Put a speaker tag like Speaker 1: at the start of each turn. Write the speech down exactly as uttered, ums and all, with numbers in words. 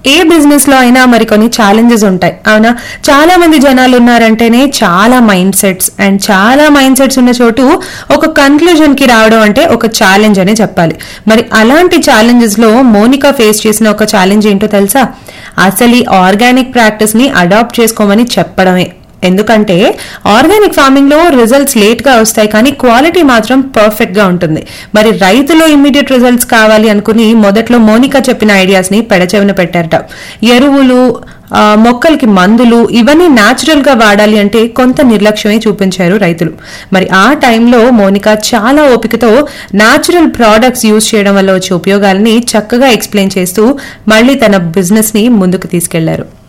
Speaker 1: ఏ business లో అయినా మరి కొన్ని ఛాలెంజెస్ ఉంటాయి అవునా. చాలా మంది జనాలు ఉన్నారంటేనే చాలా మైండ్ సెట్స్, అండ్ చాలా మైండ్ సెట్స్ ఉన్న చోటు ఒక కన్క్లూజన్ కి రావడం అంటే ఒక ఛాలెంజ్ అనే చెప్పాలి. మరి అలాంటి ఛాలెంజెస్ లో మోనికా ఫేస్ చేసిన ఒక ఛాలెంజ్ ఏంటో తెలుసా? అసలు ఈ ఆర్గానిక్ ప్రాక్టీస్ ని అడాప్ట్ చేసుకోమని చెప్పడమే. ఎందుకంటే ఆర్గానిక్ ఫార్మింగ్ లో రిజల్ట్స్ లేట్ గా వస్తాయి, కానీ క్వాలిటీ మాత్రం పర్ఫెక్ట్ గా ఉంటుంది. మరి రైతులు ఇమ్మీడియట్ రిజల్ట్స్ కావాలి అనుకుని మొదట్లో మోనికా చెప్పిన ఐడియాస్ ని పెడచెవిన పెట్టారట. ఎరువులు, మొక్కలకి మందులు ఇవన్నీ న్యాచురల్ గా వాడాలి అంటే కొంత నిర్లక్ష్యమే చూపించారు రైతులు. మరి ఆ టైంలో మోనికా చాలా ఓపికతో న్యాచురల్ ప్రోడక్ట్స్ యూజ్ చేయడం వల్ల వచ్చే ఉపయోగాలని చక్కగా ఎక్స్ప్లెయిన్ చేస్తూ మళ్ళీ తన బిజినెస్ ని ముందుకు తీసుకెళ్లారు.